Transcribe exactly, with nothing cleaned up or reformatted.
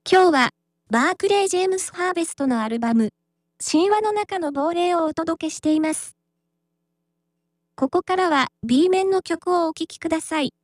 今日は、バークレー・ジェームス・ハーベストのアルバム、神話の中の亡霊をお届けしています。ここからは B 面の曲をお聴きください。